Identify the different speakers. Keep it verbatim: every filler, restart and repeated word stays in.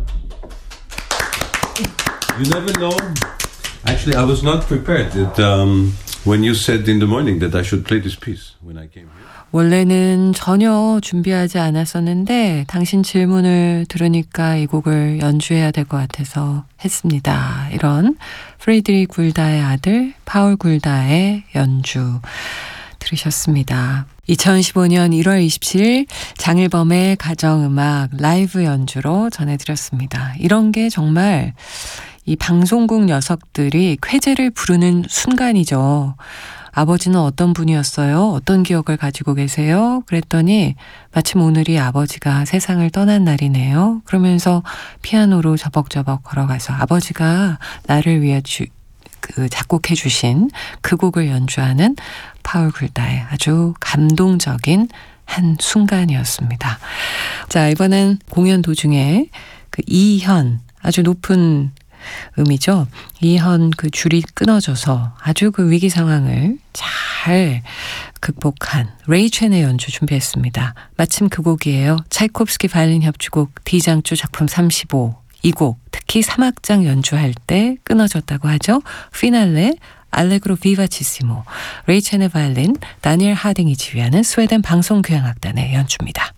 Speaker 1: You never know. Actually, I was not prepared. That, um, when you said in the morning that I should play this piece when I came here.
Speaker 2: 원래는 전혀 준비하지 않았었는데 당신 질문을 들으니까 이 곡을 연주해야 될 것 같아서 했습니다. 이런 프리드리히 굴다의 아들 파울 굴다의 연주 들으셨습니다. 이천십오년 일월 이십칠일 장일범의 가정음악 라이브 연주로 전해드렸습니다. 이런 게 정말 이 방송국 녀석들이 쾌재를 부르는 순간이죠. 아버지는 어떤 분이었어요? 어떤 기억을 가지고 계세요? 그랬더니 마침 오늘이 아버지가 세상을 떠난 날이네요. 그러면서 피아노로 저벅저벅 걸어가서 아버지가 나를 위해 주, 그 작곡해 주신 그 곡을 연주하는 파울 굴다의 아주 감동적인 한 순간이었습니다. 자, 이번엔 공연 도중에 그 이현 아주 높은 음이죠. 이현 그 줄이 끊어져서 아주 그 위기 상황을 잘 극복한 레이 첸의 연주 준비했습니다. 마침 그 곡이에요. 차이콥스키 바이올린 협주곡 D장조 작품 삼십오. 이 곡 특히 삼 악장 연주할 때 끊어졌다고 하죠. 피날레 알레그로 비바치시모 레이 첸의 바이올린 다니엘 하딩이 지휘하는 스웨덴 방송교향악단의 연주입니다.